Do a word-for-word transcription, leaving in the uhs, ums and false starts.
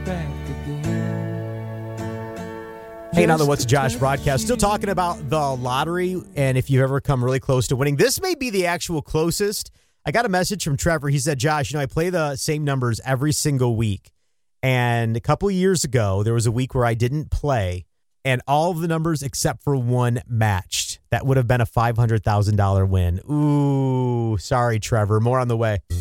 back again. Hanging on the What's Josh broadcast, still talking about the lottery and if you've ever come really close to winning. This may be the actual closest. I got a message from Trevor. He said, Josh, you know, I play the same numbers every single week. And a couple years ago, there was a week where I didn't play, and all of the numbers except for one matched. That would have been a five hundred thousand dollars win. Ooh, sorry, Trevor. More on the way.